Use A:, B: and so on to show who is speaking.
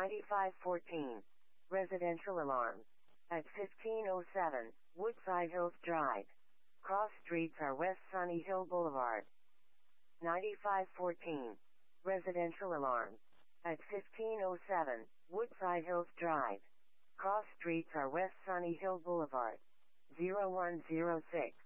A: 9514. Residential alarm. At 1507, Woodside Hills Drive. Cross streets are West Sunny Hill Boulevard. 9514. Residential alarm. At 1507, Woodside Hills Drive. Cross streets are West Sunny Hill Boulevard. 0106.